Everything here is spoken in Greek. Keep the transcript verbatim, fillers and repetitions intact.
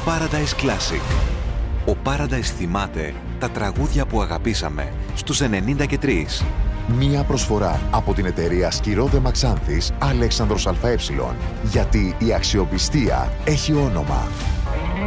Paradise Classic. Ο Paradise θυμάται τα τραγούδια που αγαπήσαμε στους ενενήντα και τρία. Μία προσφορά από την εταιρεία Σκυρόδε Μαξάνθης Αλέξανδρος ΑΕ. Γιατί η αξιοπιστία έχει όνομα.